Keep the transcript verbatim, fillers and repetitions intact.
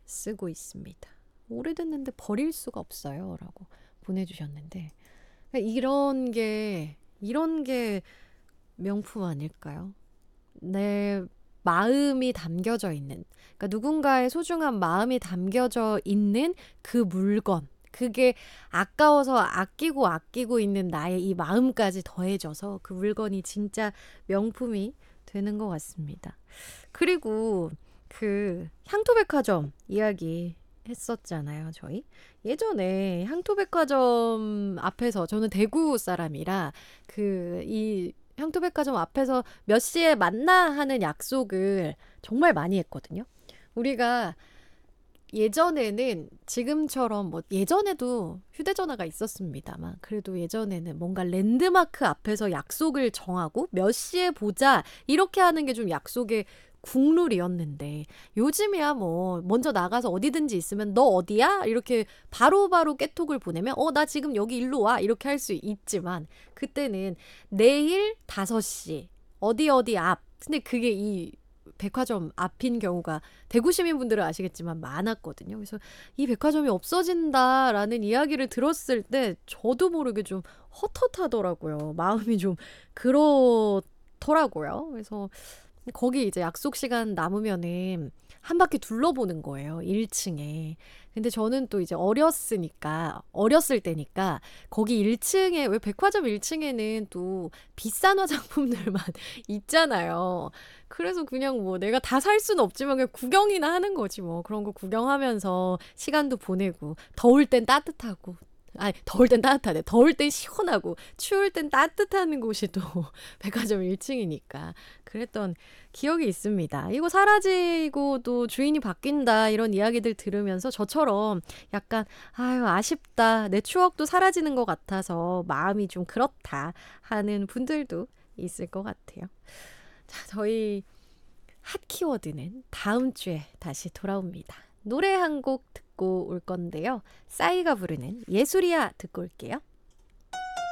쓰고 있습니다. 오래됐는데 버릴 수가 없어요. 라고 보내주셨는데 이런 게 이런 게 명품 아닐까요? 내 마음이 담겨져 있는 그러니까 누군가의 소중한 마음이 담겨져 있는 그 물건 그게 아까워서 아끼고 아끼고 있는 나의 이 마음까지 더해져서 그 물건이 진짜 명품이 되는 것 같습니다. 그리고 그 향토백화점 이야기 했었잖아요, 저희. 예전에 향토백화점 앞에서 저는 대구 사람이라 그 이 향토백화점 앞에서 몇 시에 만나 하는 약속을 정말 많이 했거든요. 우리가 예전에는 지금처럼 뭐 예전에도 휴대전화가 있었습니다만 그래도 예전에는 뭔가 랜드마크 앞에서 약속을 정하고 몇 시에 보자 이렇게 하는 게 좀 약속의 국룰이었는데 요즘이야 뭐 먼저 나가서 어디든지 있으면 너 어디야? 이렇게 바로바로 깨톡을 보내면 어 나 지금 여기 일로 와 이렇게 할 수 있지만 그때는 내일 다섯 시 어디 어디 앞 근데 그게 이 백화점 앞인 경우가 대구 시민분들은 아시겠지만 많았거든요. 그래서 이 백화점이 없어진다라는 이야기를 들었을 때 저도 모르게 좀 헛헛하더라고요. 마음이 좀 그렇더라고요. 그래서 거기 이제 약속 시간 남으면은 한 바퀴 둘러보는 거예요. 일 층에. 근데 저는 또 이제 어렸으니까, 어렸을 때니까 거기 일 층에, 왜 백화점 일 층에는 또 비싼 화장품들만 있잖아요. 그래서 그냥 뭐 내가 다 살 수는 없지만 그냥 구경이나 하는 거지 뭐. 그런 거 구경하면서 시간도 보내고, 더울 땐 따뜻하고, 아니 더울 땐 따뜻하네. 더울 땐 시원하고 추울 땐 따뜻한 곳이 또 백화점 일 층이니까 그랬던 기억이 있습니다. 이거 사라지고 또 주인이 바뀐다 이런 이야기들 들으면서 저처럼 약간 아유 아쉽다 내 추억도 사라지는 것 같아서 마음이 좀 그렇다 하는 분들도 있을 것 같아요. 자, 저희 핫 키워드는 다음 주에 다시 돌아옵니다. 노래 한 곡 듣고 올 건데요. 싸이가 부르는 예술이야 듣고 올게요.